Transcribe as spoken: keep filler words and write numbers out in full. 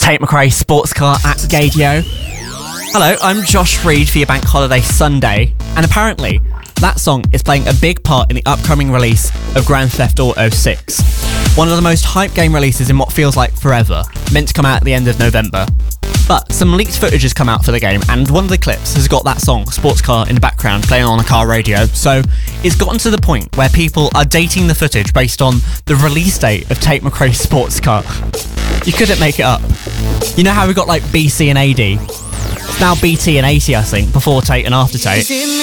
Tate McRae Sports Car at Gadio. Hello, I'm Josh Reed for your Bank Holiday Sunday, and apparently that song is playing a big part in the upcoming release of Grand Theft Auto six. One of the most hyped game releases in what feels like forever, meant to come out at the end of November. But some leaked footage has come out for the game, and one of the clips has got that song, Sports Car, in the background playing on a car radio, so it's gotten to the point where people are dating the footage based on the release date of Tate McRae's Sports Car. You couldn't make it up. You know how we got like B C and A D? It's now B T and A T, I think, before Tate and after Tate.